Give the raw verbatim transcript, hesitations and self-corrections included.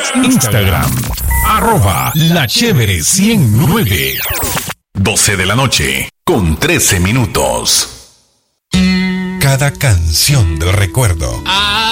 Instagram, arroba la chévere ciento nueve. doce de la noche, con trece minutos. Cada canción del recuerdo.